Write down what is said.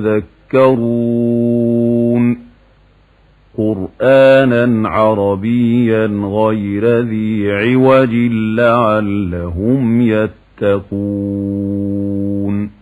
يذكرون قرآنا عربيا غير ذي عوج لعلهم يتقون